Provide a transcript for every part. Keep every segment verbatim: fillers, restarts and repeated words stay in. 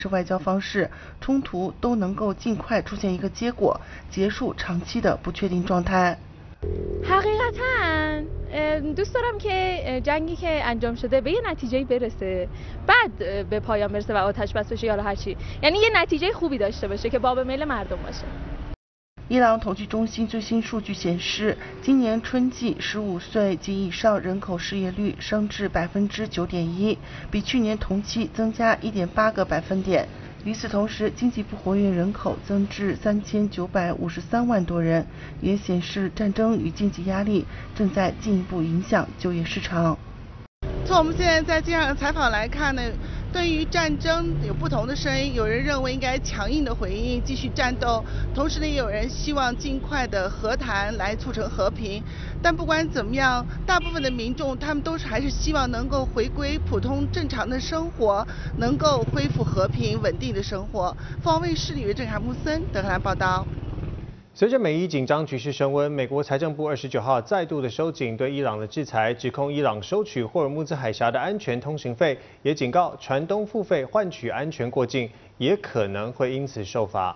外交方式，冲突都能够尽快出现一个结果，结束长期的不确定状态。 حقیقتاً دوست دارم که جنگی که انجام شده به یه نتیجه‌ای برسه بعد به پایان برسه و آتش بس بشه یا هر چی یعنی یه نتیجه خوبی داشته باشه که باب میل مردم باشه。 伊朗统计中心最新数据显示，今年春季十五岁及以上人口失业率升至百分之九点一，比去年同期增加一点八个百分点。与此同时，经济不活跃人口增至三千九百五十三万多人，也显示战争与经济压力正在进一步影响就业市场。 从我们现在在街上的采访来看呢，对于战争有不同的声音，有人认为应该强硬的回应，继续战斗，同时呢，也有人希望尽快的和谈来促成和平。但不管怎么样，大部分的民众他们都是还是希望能够回归普通正常的生活，能够恢复和平稳定的生活。凤凰卫视里约郑海木森德克兰报道。 随着美伊紧张局势升温，美国财政部二十九号再度的收紧对伊朗的制裁，指控伊朗收取霍尔木兹海峡的安全通行费，也警告船东付费换取安全过境，也可能会因此受罚。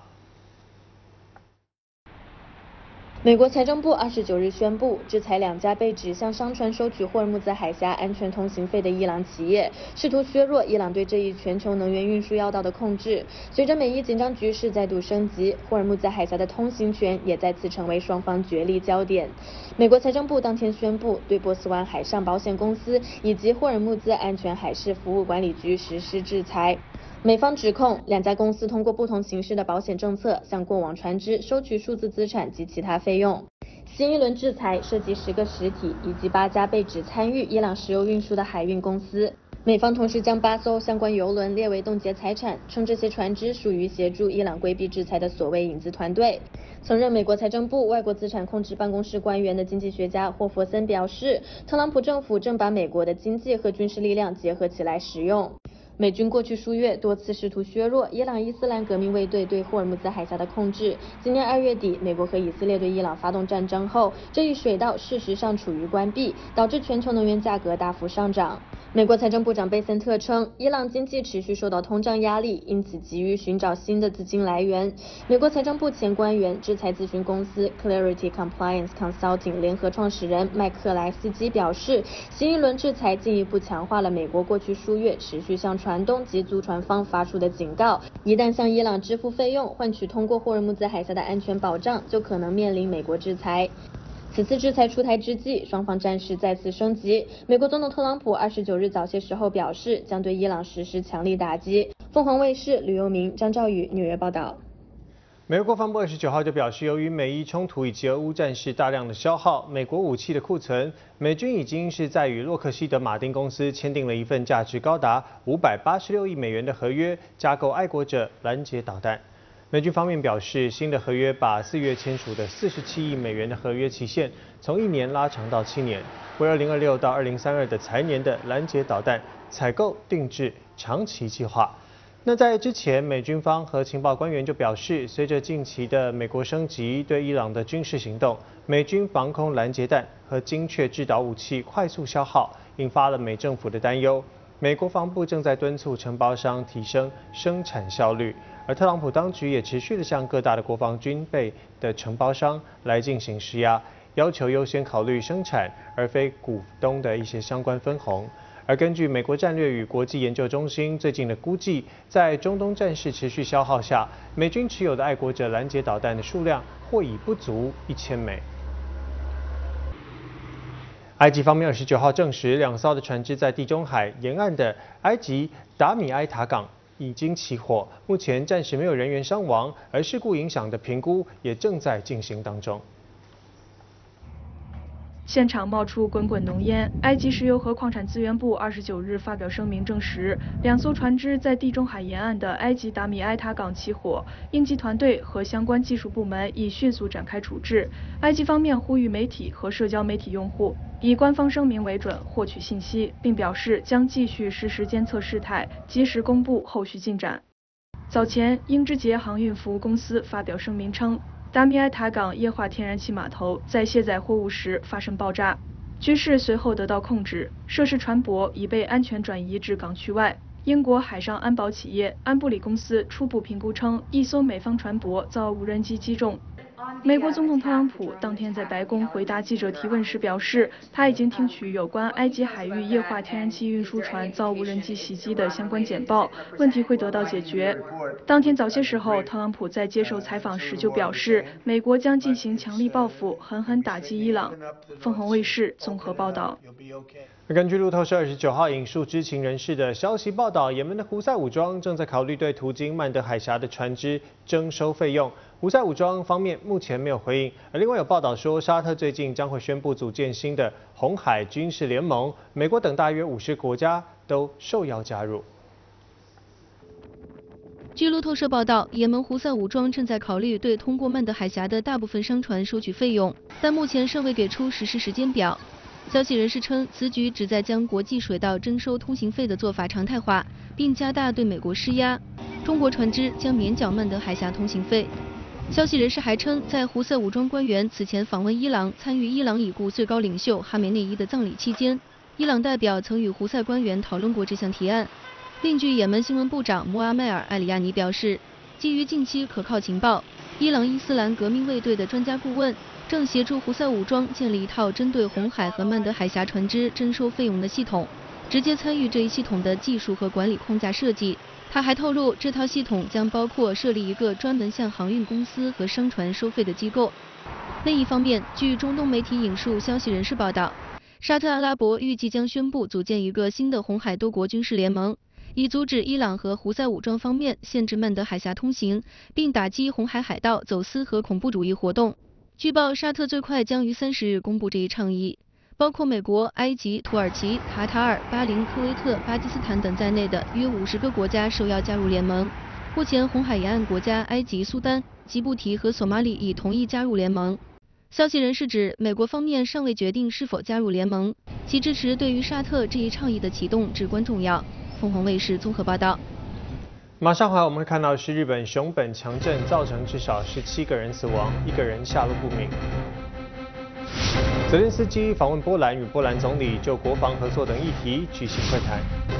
美国财政部二十九日宣布，制裁两家被指向商船收取霍尔木兹海峡安全通行费的伊朗企业，试图削弱伊朗对这一全球能源运输要道的控制。随着美伊紧张局势再度升级，霍尔木兹海峡的通行权也再次成为双方角力焦点。美国财政部当天宣布，对波斯湾海上保险公司以及霍尔木兹安全海事服务管理局实施制裁。美方指控两家公司通过不同形式的保险政策，向过往船只收取数字资产及其他费用。新一轮制裁涉及十个实体以及八家被指参与伊朗石油运输的海运公司。美方同时将八艘相关油轮列为冻结财产，称这些船只属于协助伊朗规避制裁的所谓影子团队。曾任美国财政部外国资产控制办公室官员的经济学家霍佛森表示，特朗普政府正把美国的经济和军事力量结合起来使用。美军过去数月多次试图削弱伊朗伊斯兰革命卫队对霍尔木兹海峡的控制。今年二月底，美国和以色列对伊朗发动战争后，这一水道事实上处于关闭，导致全球能源价格大幅上涨。美国财政部长贝森特称，伊朗经济持续受到通胀压力，因此急于寻找新的资金来源。美国财政部前官员、制裁咨询公司 Clarity Compliance Consulting 联合创始人麦克莱斯基表示，新一轮制裁进一步强化了美国过去数月持续向船东及租船方发出的警告，一旦向伊朗支付费用换取通过霍尔木兹海峡的安全保障，就可能面临美国制裁。此次制裁出台之际，双方战事再次升级。美国总统特朗普二十九日早些时候表示，将对伊朗实施强力打击。凤凰卫视吕佑明、张兆宇纽约报道。 美国国防部二十九号就表示，由于美伊冲突以及俄乌战事大量的消耗美国武器的库存，美军已经是在与洛克希德马丁公司签订了一份价值高达五百八十六亿美元的合约，加购爱国者拦截导弹。美军方面表示，新的合约把四月签署的四十七亿美元的合约期限从一年拉长到七年，为二零二六到二零三二的财年的拦截导弹采购定制长期计划。那在之前，美军方和情报官员就表示，随着近期的美国升级对伊朗的军事行动，美军防空拦截弹和精确制导武器快速消耗，引发了美政府的担忧。美国防部正在敦促承包商提升生产效率，而特朗普当局也持续的向各大的国防军备的承包商来进行施压，要求优先考虑生产而非股东的一些相关分红。而根据美国战略与国际研究中心最近的估计，在中东战事持续消耗下，美军持有的爱国者拦截导弹的数量或已不足一千枚。埃及方面二十九号证实，两艘的船只在地中海沿岸的埃及达米埃塔港已经起火，目前暂时没有人员伤亡，而事故影响的评估也正在进行当中。 现场冒出滚滚浓烟。埃及石油和矿产资源部二十九日发表声明证实，两艘船只在地中海沿岸的埃及达米埃塔港起火，应急团队和相关技术部门已迅速展开处置。埃及方面呼吁媒体和社交媒体用户以官方声明为准获取信息，并表示将继续实时监测事态，及时公布后续进展。早前，英之捷航运服务公司发表声明称，达米埃塔港液化天然气码头在卸载货物时发生爆炸，局势随后得到控制，涉事船舶已被安全转移至港区外。 英国海上安保企业安布里公司初步评估称，一艘美方船舶遭无人机击中。美国总统特朗普当天在白宫回答记者提问时表示，他已经听取有关埃及海域液化天然气运输船遭无人机袭击的相关简报，问题会得到解决。当天早些时候，特朗普在接受采访时就表示，美国将进行强力报复，狠狠打击伊朗。凤凰卫视综合报道。 根据路透社二十九号引述知情人士的消息报道，也门的胡塞武装正在考虑对途经曼德海峡的船只征收费用。胡塞武装方面目前没有回应，而另外有报道说，沙特最近将会宣布组建新的红海军事联盟，美国等大约五十国家都受邀加入。 据路透社报道，也门胡塞武装正在考虑对通过曼德海峡的大部分商船收取费用，但目前尚未给出实施时间表。消息人士称，此举旨在将国际水道征收通行费的做法常态化，并加大对美国施压。中国船只将免缴曼德海峡通行费。消息人士还称，在胡塞武装官员此前访问伊朗，参与伊朗已故最高领袖哈梅内伊的葬礼期间，伊朗代表曾与胡塞官员讨论过这项提案。另据也门新闻部长穆阿迈尔·艾里亚尼表示，基于近期可靠情报，伊朗伊斯兰革命卫队的专家顾问正协助胡塞武装建立一套针对红海和曼德海峡船只征收费用的系统，直接参与这一系统的技术和管理框架设计。他还透露，这套系统将包括设立一个专门向航运公司和商船收费的机构。另一方面，据中东媒体引述消息人士报道，沙特阿拉伯预计将宣布组建一个新的红海多国军事联盟，以阻止伊朗和胡塞武装方面限制曼德海峡通行，并打击红海海盗、走私和恐怖主义活动。据报，沙特最快将于三十日公布这一倡议。包括美国、埃及、土耳其、卡塔尔、巴林、科威特、巴基斯坦等在内的约五十个国家受邀加入联盟。目前，红海沿岸国家埃及、苏丹、吉布提和索马里已同意加入联盟。消息人士指，美国方面尚未决定是否加入联盟，其支持对于沙特这一倡议的启动至关重要。凤凰卫视综合报道。 马上回来我们会看到是日本熊本强震造成至少十七个人死亡，一个人下落不明。泽连斯基访问波兰，与波兰总理就国防合作等议题举行会谈。